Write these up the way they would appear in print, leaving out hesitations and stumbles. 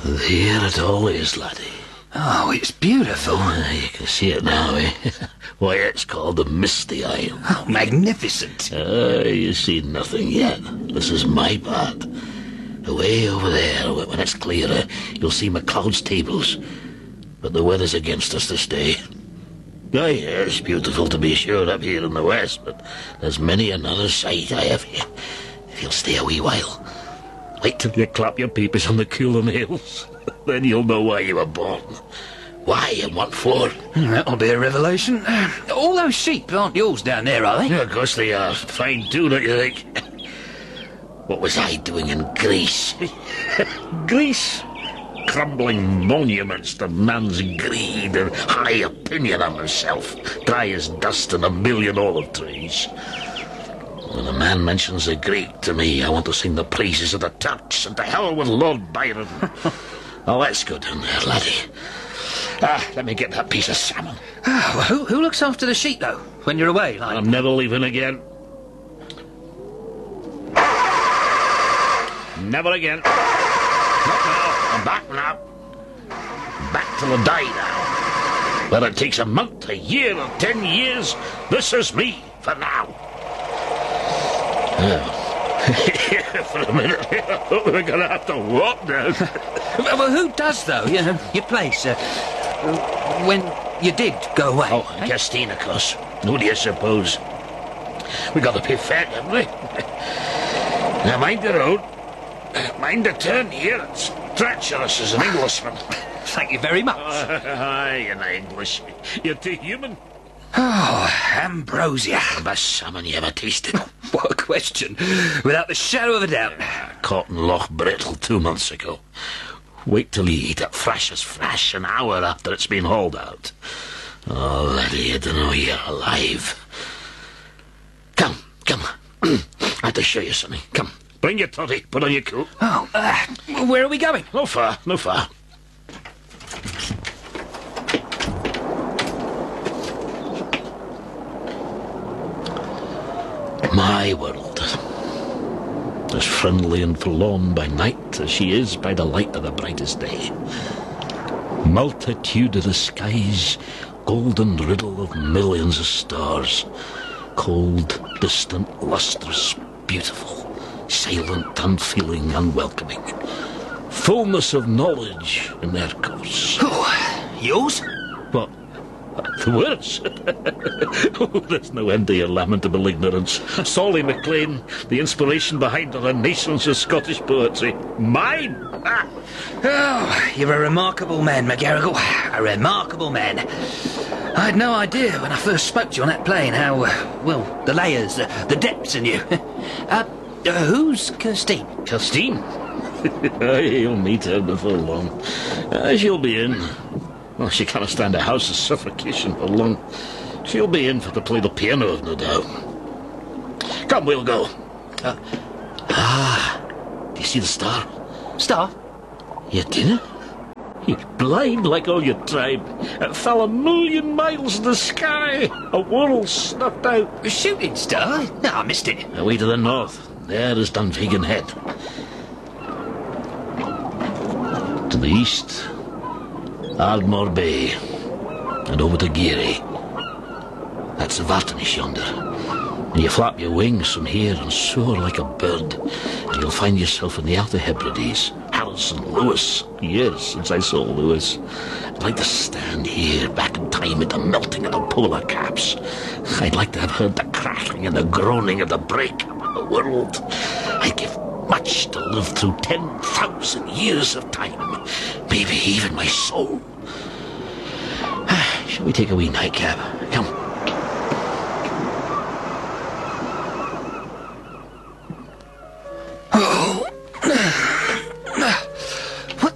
There it all is, laddie. Oh, it's beautiful. You can see it now, eh? Why, it's called the Misty Isle. Oh, magnificent. You see nothing yet. This is my part. Away over there, when it's clearer, you'll see MacLeod's tables. But the weather's against us this day. Aye, it's beautiful to be sure up here in the west, but there's many another sight I have here, if you'll stay a wee while. Wait till you clap your peepers on the Coolin Hills. Then you'll know why you were born. Why and what for. That'll be a revelation. All those sheep aren't yours down there, are they? Yeah, of course they are. Fine too, don't you think? What was I doing in Greece? Greece? Crumbling monuments to man's greed and high opinion of himself, dry as dust in a million olive trees. When a man mentions a Greek to me, I want to sing the praises of the Turks, and to hell with Lord Byron. Oh, let's go down there, laddie. Let me get that piece of salmon. Well, who looks after the sheep, though, when you're away? Like... I'm never leaving again. Never again. Not now. I'm back now. Back till I die now. Whether it takes a month, a year, or 10 years, this is me for now. For a minute, I thought we were going to have to walk now. Well, who does, though? Your place, when you did go away? Oh, Justine, of course. Who do you suppose? We got to pay fare, haven't we? Now, mind the road. Mind the turn here. It's treacherous as an Englishman. Thank you very much. Aye, an English. You're too human. Oh, ambrosia. The best salmon you ever tasted. What a question. Without the shadow of a doubt. Caught in Loch Brittle 2 months ago. Wait till you eat it fresh as fresh an hour after it's been hauled out. Oh, laddie, I don't know you're alive. Come. I have to show you something. Come, bring your toddy, put on your coat. Oh, where are we going? No far. My world, as friendly and forlorn by night as she is by the light of the brightest day. Multitude of the skies, golden riddle of millions of stars. Cold, distant, lustrous, beautiful, silent, unfeeling, unwelcoming. Fullness of knowledge in their course. Oh, yours? What? The words? Oh, there's no end to your lamentable ignorance. Solly MacLean, the inspiration behind a renaissance of Scottish poetry. Mine! Oh, you're a remarkable man, McGarrigle. A remarkable man. I had no idea when I first spoke to you on that plane how, the layers, the depths in you. Who's Kirstine? Kirstine? You'll meet her before long. She'll be in. Well, she can't stand a house's suffocation for long. She'll be in for to play the piano, no doubt. Come, we'll go. Do you see the star? Star? You didn't? You're blind like all your tribe. It fell 1,000,000 miles in the sky. A world snuffed out. A shooting star? No, I missed it. Away to the north. There is Dunvegan Head. To the east, Ardmore Bay, and over to Geary. That's the Vartanish yonder. And you flap your wings from here and soar like a bird, and you'll find yourself in the Outer Hebrides. Harrison Lewis. Years since I saw Lewis. I'd like to stand here back in time at the melting of the polar caps. I'd like to have heard the crackling and the groaning of the break of the world. I'd give much to live through 10,000 years of time. Maybe even my soul. Shall we take a wee nightcap? Come. Oh. What?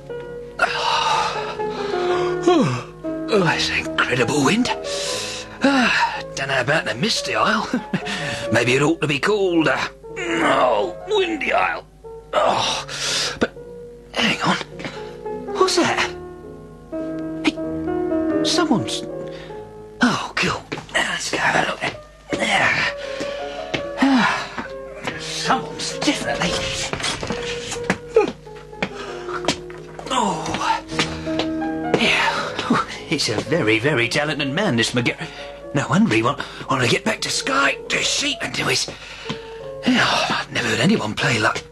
Oh, that's an incredible wind. Don't know about the Misty Isle. Maybe it ought to be called, Windy Isle. Oh, but hang on. What's that? Hey, someone's... Oh, cool. Let's go have a look. There. Someone's definitely... Oh, yeah. He's a very, very talented man, this McGarry. No wonder he want to get back to Skye, to sheep, and to his... Oh, I've never heard anyone play like